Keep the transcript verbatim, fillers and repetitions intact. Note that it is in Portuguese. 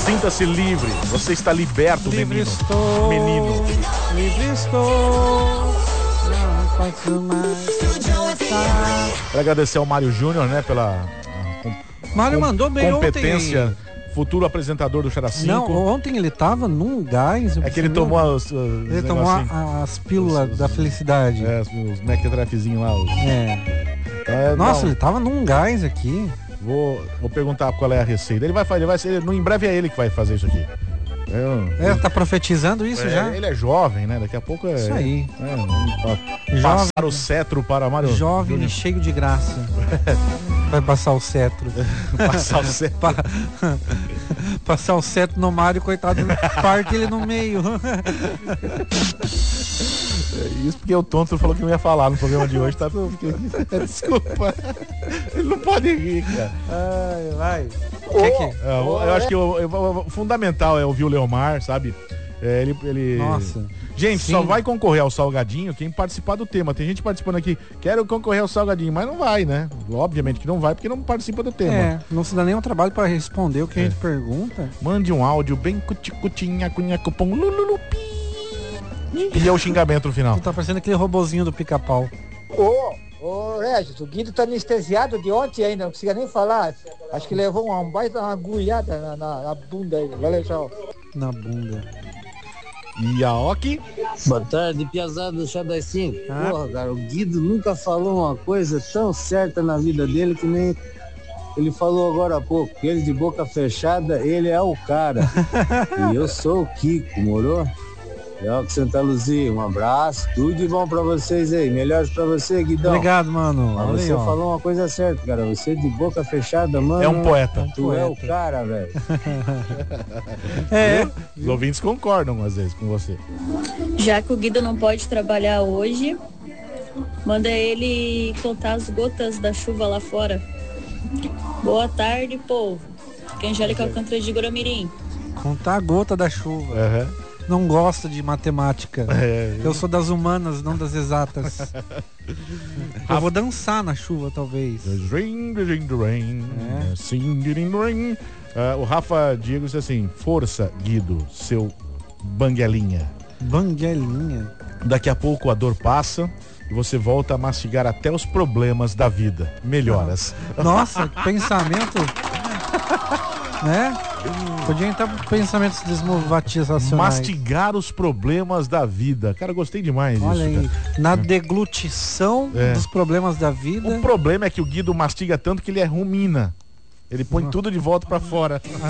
Sinta-se livre. Você está liberto, Livre menino. estou, Menino. livre estou, não posso mais pensar. Quero agradecer ao Mário Júnior, né, pela com, Mário com, mandou bem competência, ontem. futuro apresentador do Xara cinco. Não, ontem ele tava num gás. É que ele tomou as, as, Ele tomou a, as pílulas os, da felicidade. É, os mequetrefezinhos lá. Os... É. É, Nossa, não, ele tava num gás aqui. Vou, vou perguntar qual é a receita. Ele vai fazer, ele vai ser, no, em breve é ele que vai fazer isso aqui. Eu, É, tá profetizando isso é, já? Ele é jovem, né? Daqui a pouco é. Isso aí. É, vamos pa- Jovem, passar o cetro para Mário jovem Júnior. e cheio de graça. Vai passar o cetro. Passar o cetro. Pa- Passar o cetro no Mário, coitado, parte ele no meio. Isso porque o tonto falou que não ia falar no programa de hoje, tá? Porque... Desculpa. Ele não pode rir, cara. Ai, vai. Oh, Que que? é, eu, eu acho que o, o- o fundamental é ouvir o Leomar, sabe? É, ele, ele... Nossa. Gente, Sim. só vai concorrer ao Salgadinho quem participar do tema. Tem gente participando aqui, quero concorrer ao Salgadinho, mas não vai, né? Obviamente que não vai, porque não participa do tema. É, não se dá nenhum trabalho pra responder o que a gente pergunta. Mande um áudio bem cuticutinha, cunha, cupom, lululupi. E é o xingamento no final. Tá parecendo aquele robozinho do pica-pau. Ô, ô, Regis, o Guido tá anestesiado de ontem ainda, não conseguia nem falar. Acho que levou uma, um baita uma agulhada na, na, na bunda aí. Valeu, tchau. Na bunda. E a Ok? Boa tarde, piazada do Chá das cinco. Ah. Porra, cara, o Guido nunca falou uma coisa tão certa na vida dele que nem ele falou agora há pouco. Ele de boca fechada, ele é o cara. E eu sou o Kiko, morou? Leal Santa Luzia, um abraço, tudo de bom pra vocês aí, melhores pra você, Guidão. Obrigado, mano. Mas Olha você aí, ó. falou uma coisa certa, cara, você de boca fechada, mano. É um poeta. Tu é o cara, velho. É. Os ouvintes concordam às vezes com você. Já que o Guido não pode trabalhar hoje, manda ele contar as gotas da chuva lá fora. Boa tarde, povo. Que Angélica Alcântara de Guaramirim. Contar a gota da chuva. Uhum. Não gosto de matemática. É. Eu sou das humanas, não das exatas. Eu vou dançar na chuva, talvez. Rain, rain, rain, É. sing in the rain. Ah, o Rafa Diego disse assim: força, Guido, seu banguelinha. Banguelinha. Daqui a pouco a dor passa e você volta a mastigar até os problemas da vida. Melhoras. Nossa, que pensamento. Né? Podia entrar com pensamentos desmotivacionais. Mastigar os problemas da vida. Cara, gostei demais disso. Olha aí, cara. na deglutição É. dos problemas da vida. O problema é que o Guido mastiga tanto que ele é rumina. Ele põe tudo de volta pra fora.